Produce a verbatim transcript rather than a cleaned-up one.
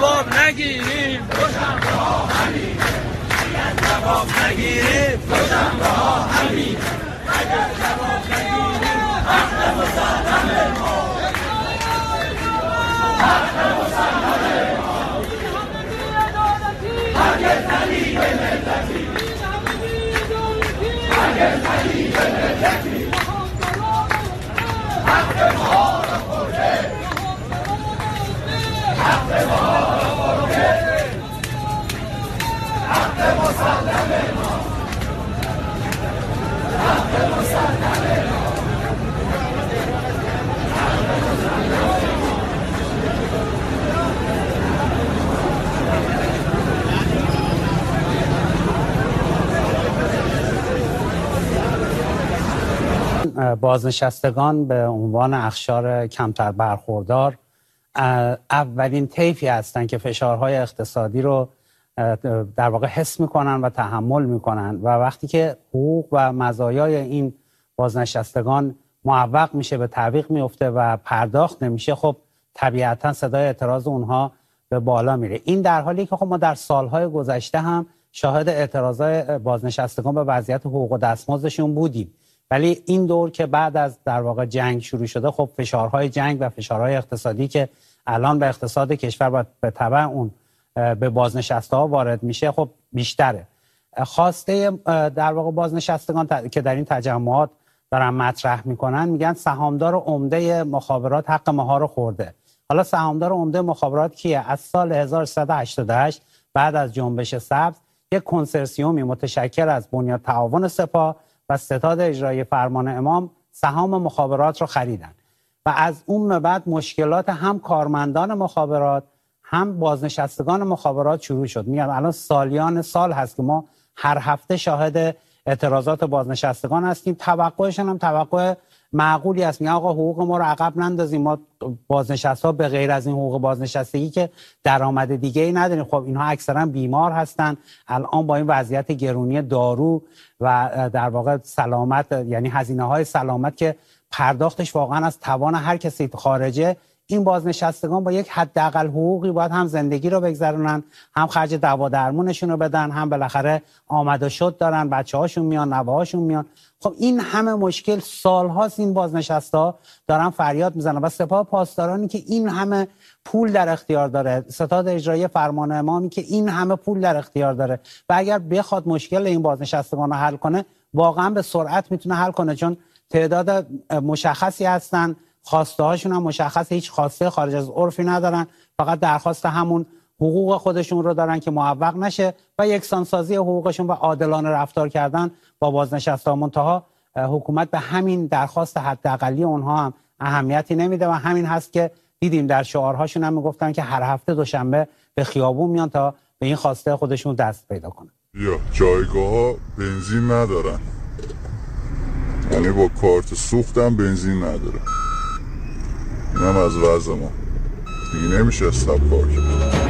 جواب نگیریم دوشنبه ها همین، اگر جواب نگیریم دوشنبه ها همین، اگر جواب نگیریم حق مسلم ما، حق مسلم ما، اگر تعلیم ملتی، اگر تعلیم ملتی، حق ما را خورده، حق ما را خورده، حق مسلم ما، حق مسلم ما. بازنشستگان به عنوان اقشار کمتر برخوردار اولین طیفی هستند که فشارهای اقتصادی رو در واقع حس میکنن و تحمل میکنن و وقتی که حقوق و مزایای این بازنشستگان معوق میشه، به تعویق میفته و پرداخت نمیشه، خب طبیعتا صدای اعتراض اونها به بالا میره. این در حالی که خب ما در سالهای گذشته هم شاهد اعتراضات بازنشستگان به وضعیت حقوق و دستمزدشون بودیم، ولی این دور که بعد از در واقع جنگ شروع شده، خب فشارهای جنگ و فشارهای اقتصادی که الان به اقتصاد کشور و به تبع اون به بازنشسته وارد میشه خب بیشتره. خواسته در واقع بازنشستگان که در این تجمعات دارن مطرح میکنن، میگن سهامدار عمده مخابرات حق ماها رو خورده. حالا سهامدار عمده مخابرات کیه؟ از سال هزار و سیصد و هشتاد و هشت بعد از جنبش سبز یک کنسرسیومی متشکل از بنیاد تعاون سپاه و ستاد اجرایی فرمان امام سهام مخابرات رو خریدن و از اون به بعد مشکلات هم کارمندان مخابرات هم بازنشستگان مخابرات شروع شد. میگم الان سالیان سال هست که ما هر هفته شاهد اعتراضات بازنشستگان هستیم. توقعشون هم توقع معقولی است. میگن آقا حقوق ما رو عقب نندازیم، ما بازنشسته ها به غیر از این حقوق بازنشستگی که درآمد دیگه ای نداریم. خب اینها اکثرا بیمار هستن. الان با این وضعیت گرونی دارو و در واقع سلامت، یعنی هزینه های سلامت که پرداختش واقعا از توان هر کسی خارجه، این بازنشستگان با یک حداقل حقوقی باید هم زندگی رو بگذرونن، هم خرج دوا درمونشون رو بدن، هم بالاخره آمد و شد دارن، بچه‌هاشون میان، نوه‌هاشون میان. خب این همه مشکل سال‌هاست این بازنشسته‌ها دارن فریاد میزنن و سپاه پاسدارانی که این همه پول در اختیار داره، ستاد اجرایی فرمان امامی که این همه پول در اختیار داره و اگر بخواد مشکل این بازنشستگان رو حل کنه واقعا به سرعت میتونه حل کنه، چون تعداد مشخصی هستن، خواسته هاشون هم مشخصه، هیچ خواسته خارج از عرفی ندارن، فقط درخواست همون حقوق خودشون رو دارن که معوق نشه و یکسانسازی حقوقشون و عادلانه رفتار کردن با بازنشسته ها. منتها حکومت به همین درخواست حداقلی اونها هم اهمیتی نمیده و همین هست که دیدیم در شعارهاشون هم میگفتن که هر هفته دوشنبه به خیابون میان تا به این خواسته خودشون دست پیدا کنن. یا جایگاه ها بنزین ندارن، یعنی با کارت سوختم بنزین نداره. اینم از وضع ما دیگه نمیشه استاب کار کرد.